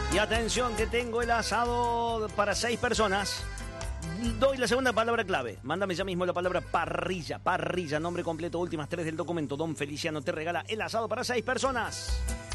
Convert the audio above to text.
Y atención que tengo el asado para 6 personas. Doy la segunda palabra clave. Mándame ya mismo la palabra parrilla. Parrilla, nombre completo, últimas 3 del documento. Don Feliciano te regala el asado para 6 personas.